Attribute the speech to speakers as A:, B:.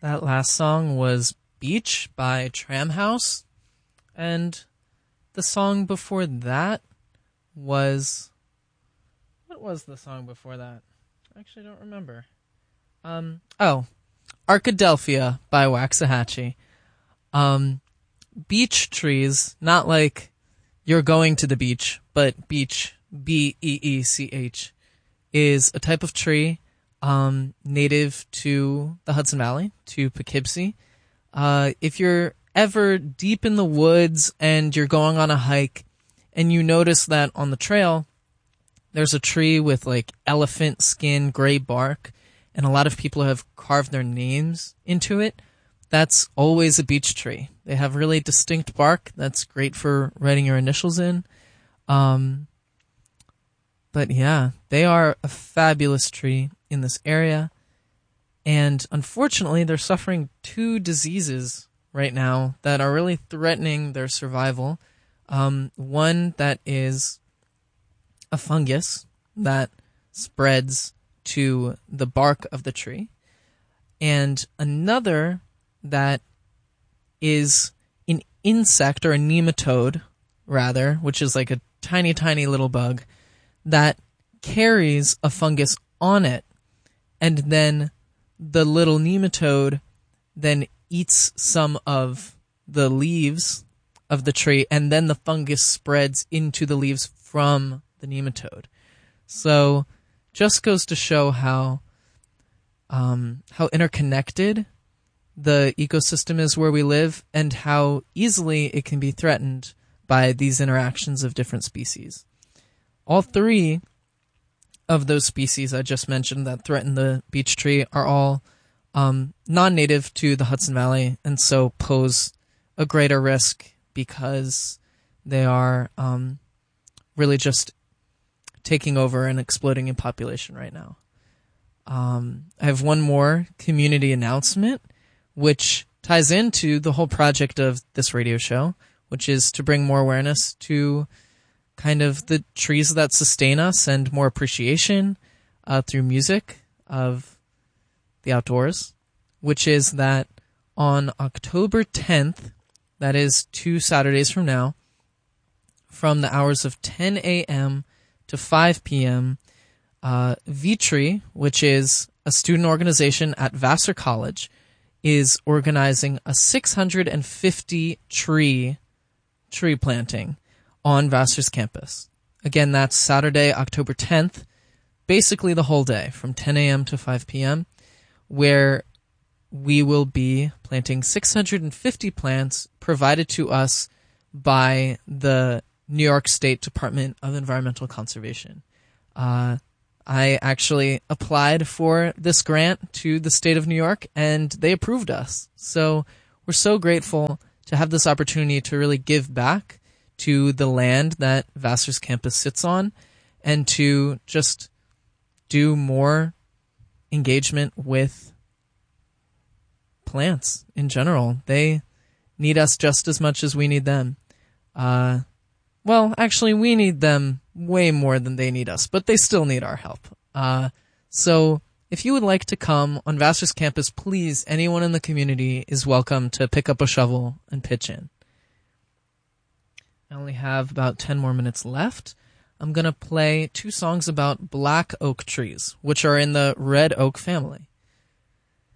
A: That last song was Beach by Tramhouse. And the song before that was... What was the song before that? I actually don't remember. Arkadelphia by Waxahachie. Beech trees, not like you're going to the beach, but beech, B-E-E-C-H, is a type of tree native to the Hudson Valley, to Poughkeepsie. If you're ever deep in the woods and you're going on a hike and you notice that on the trail there's a tree with like elephant skin gray bark and a lot of people have carved their names into it, that's always a beech tree. They have really distinct bark that's great for writing your initials in. But yeah, they are a fabulous tree in this area. And unfortunately, they're suffering two diseases right now that are really threatening their survival. One that is a fungus that spreads to the bark of the tree. And another that is an insect, or a nematode, rather, which is like a tiny, tiny little bug that carries a fungus on it, and then the little nematode then eats some of the leaves of the tree, and then the fungus spreads into the leaves from the nematode. So just goes to show how interconnected the ecosystem is where we live, and how easily it can be threatened by these interactions of different species. All three of those species I just mentioned that threaten the beech tree are all non-native to the Hudson Valley, and so pose a greater risk because they are really just taking over and exploding in population right now. I have one more community announcement, which ties into the whole project of this radio show, which is to bring more awareness to kind of the trees that sustain us and more appreciation through music of the outdoors, which is that on October 10th, that is 2 Saturdays from now, from the hours of 10 a.m. to 5 p.m., V-Tree, which is a student organization at Vassar College, is organizing a 650 tree planting on Vassar's campus. Again, that's Saturday, October 10th, basically the whole day from 10 a.m. to 5 p.m., where we will be planting 650 plants provided to us by the New York State Department of Environmental Conservation. I actually applied for this grant to the state of New York, and they approved us. So we're so grateful to have this opportunity to really give back to the land that Vassar's campus sits on, and to just do more engagement with plants in general. They need us just as much as we need them. Well, actually, we need them way more than they need us, but they still need our help. So if you would like to come on Vassar's campus, please, anyone in the community is welcome to pick up a shovel and pitch in. I only have about 10 more minutes left. I'm going to play 2 songs about black oak trees, which are in the red oak family.